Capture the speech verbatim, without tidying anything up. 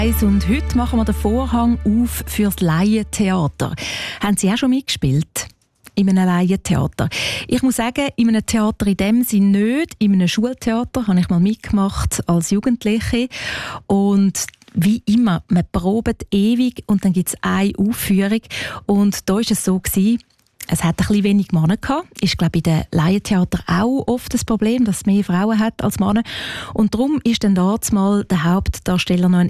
Und heute machen wir den Vorhang auf für das Laientheater. Haben Sie auch schon mitgespielt? In einem Laientheater? Ich muss sagen, in einem Theater in dem Sinne nicht. In einem Schultheater habe ich mal mitgemacht als Jugendliche. Und wie immer, man probt ewig und dann gibt es eine Aufführung. Und da war es so gewesen, es hat ein bisschen wenig Männer gehabt. Ist, glaube ich, in den Laientheater auch oft das Problem, dass es mehr Frauen hat als Männer. Und darum ist dann damals mal der Hauptdarsteller noch ein